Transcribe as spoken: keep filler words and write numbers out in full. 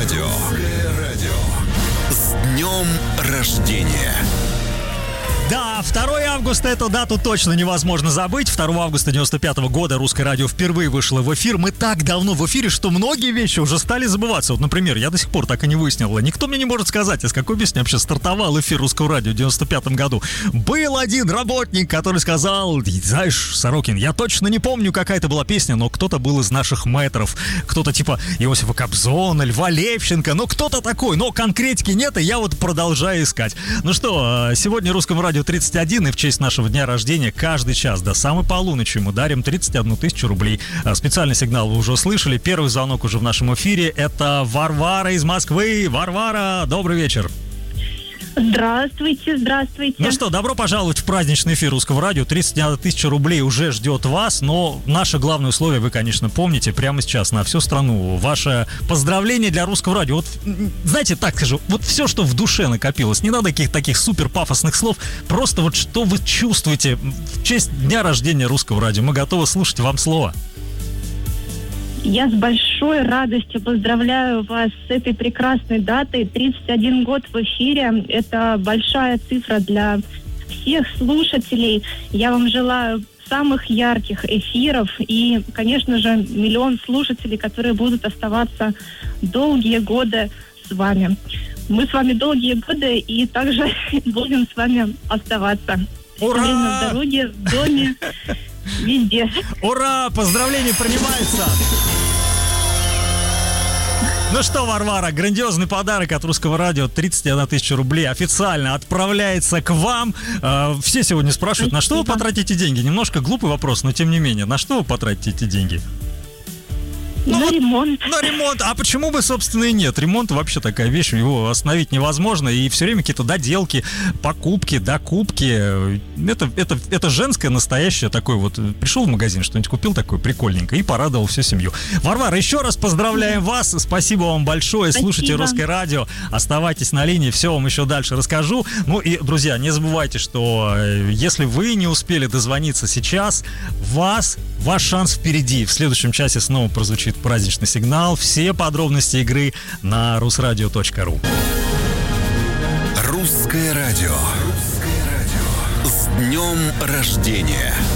радио. Русское радио. С днем рождения! Да, второе августа, эту дату точно невозможно забыть. второго августа девяносто пятого года Русское радио впервые вышло в эфир. Мы так давно в эфире, что многие вещи уже стали забываться. Вот, например, я до сих пор так и не выяснил. Никто мне не может сказать, из какой песни вообще стартовал эфир Русского радио в девяносто пятом году. Был один работник, который сказал: знаешь, Сорокин, я точно не помню, какая это была песня, но кто-то был из наших мэтров. Кто-то типа Иосифа Кобзона, Льва Левченко, ну кто-то такой. Но конкретики нет, и я вот продолжаю искать. Ну что, сегодня Русскому радио тридцать один, и в честь нашего дня рождения каждый час до самой полуночи мы дарим тридцать одну тысячу рублей. Специальный сигнал вы уже услышали. Первый звонок уже в нашем эфире. Это Варвара из Москвы. Варвара, добрый вечер. Здравствуйте, здравствуйте. Ну что, добро пожаловать в праздничный эфир Русского радио. тридцать одна тысяча рублей уже ждет вас, но наше главное условие вы, конечно, помните прямо сейчас на всю страну. Ваше поздравление для Русского радио. Вот, знаете, так скажу, вот все, что в душе накопилось, не надо каких-то таких супер пафосных слов, просто вот что вы чувствуете в честь дня рождения Русского радио. Мы готовы слушать вам слово. Я с большой радостью поздравляю вас с этой прекрасной датой. тридцать один год в эфире. Это большая цифра для всех слушателей. Я вам желаю самых ярких эфиров и, конечно же, миллион слушателей, которые будут оставаться долгие годы с вами. Мы с вами долгие годы и также будем с вами оставаться. Ура! Все время в дороге, в доме, везде. Ура! Поздравления принимаются! Ну что, Варвара, грандиозный подарок от Русского радио, тридцать одна тысяча рублей официально отправляется к вам. Э, все сегодня спрашивают, на что вы потратите деньги? Немножко глупый вопрос, но тем не менее, на что вы потратите эти деньги? Ну, на вот, ремонт. На ремонт. А почему бы, собственно, и нет? Ремонт вообще такая вещь, его остановить невозможно. И все время какие-то доделки, покупки, докупки. Это, это, это женское настоящее такое вот. Пришел в магазин, что-нибудь купил такое прикольненькое и порадовал всю семью. Варвара, еще раз поздравляем вас. Спасибо вам большое. Спасибо. Слушайте Русское радио. Оставайтесь на линии. Все вам еще дальше расскажу. Ну и, друзья, не забывайте, что если вы не успели дозвониться сейчас, вас, ваш шанс впереди. В следующем часе снова прозвучит праздничный сигнал. Все подробности игры на русрадио точка ру. Русское радио. С днем рождения!